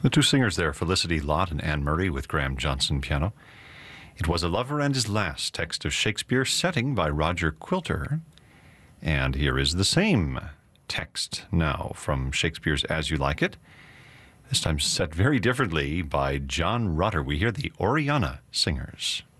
The two singers there, Felicity Lott and Anne Murray with Graham Johnson piano. It was A Lover and His Lass, text of Shakespeare, setting by Roger Quilter. And here is the same text now from Shakespeare's As You Like It, this time set very differently by John Rutter. We hear the Oriana Singers.